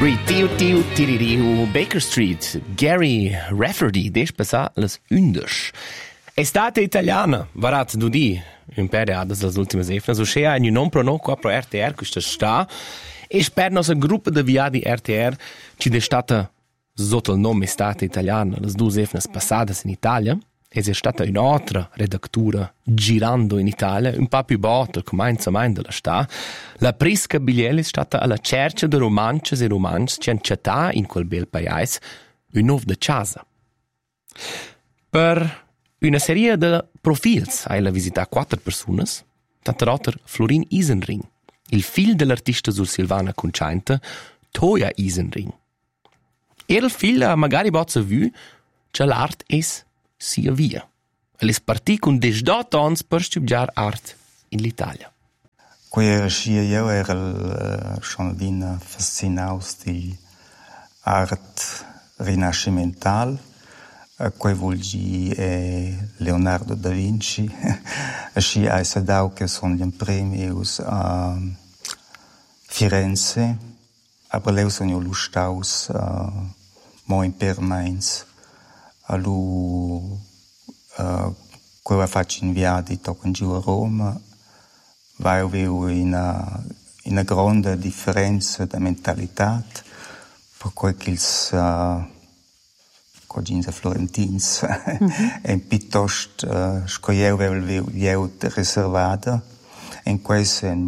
Baker Street, Gary Rafferty, despasa las undes. Estate italiana, varat dudi, un per adas las ultimas efnas, o scea in un non prono qua pro RTR questa sta, e sper nostra gruppa de via di RTR ci de stata sotto il nome Estate italiana, las due efnas passadas in Italia, e è stata un'altra redactura girando in Italia, un po' più botta, come insomma della sta. La Prisca Bigliel è stata alla cerca di romances e romances che hanno città in quel bel paese, un nuovo de casa. Per una serie di profils ha visitato 4 persone, tra l'altro Florin Isenring, il figlio dell'artista sul Silvana Concianta, Toya Isenring. E il figlio ha magari bozza vu che l'arte è sia via. E le partì con 18 anni per studiare arte in l'Italia. Quella sia io era schon vina fascinaus di arte rinascimentale, quei volgi Leonardo da Vinci, sci ai sadau che sono gli premi a Firenze, aber leu sono lustaus mo in Permains. Allo quella faccia in viadi toccano giù a Roma vai avevo una grande differenza di mentalità per quel che il cogins florentins è piuttosto scoglievo avevo riservata in questo è un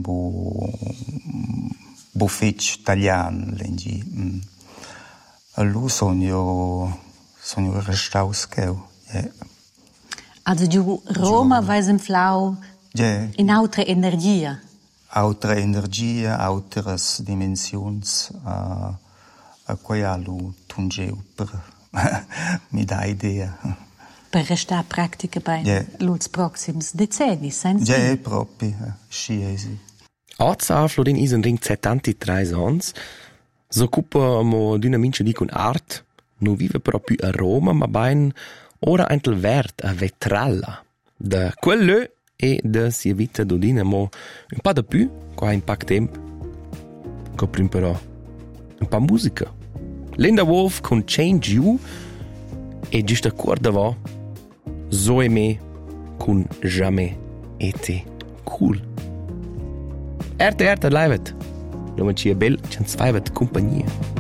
buffet italiano leggi allo sono restaurskeu. Also giù Roma vai in flau in altre energia. Altre energia, altre dimensioni a cui allo tungeu per mi dà idea. Per restare pratica bei los proxims decenni, senza? Ja, proprio, sciesi. Oggi ha Florin Isenring 73 anni, si occupa d'una mince di con arte. Non vive però più a Roma, ma ben ora anche il verde a Vetralla. Da quello e da sia vita d'odina, ma un po' di più, qua in poco tempo. Coprim però un po' musica. Linda Wolf con Change You e giusto accorda va Zoe Me con Jamais été cool. RTR live. Lo manci è bel, c'è un compagnia.